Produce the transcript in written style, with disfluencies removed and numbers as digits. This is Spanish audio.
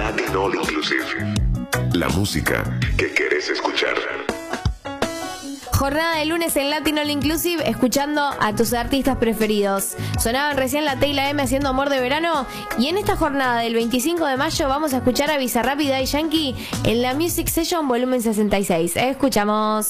Latin All Inclusive. La música que querés escuchar. Jornada de lunes en Latin All Inclusive, escuchando a tus artistas preferidos. Sonaban recién La T y la M haciendo Amor de Verano. Y en esta jornada del 25 de mayo vamos a escuchar a Bizarrap y Daddy Yankee en la Music Session volumen 66. Escuchamos.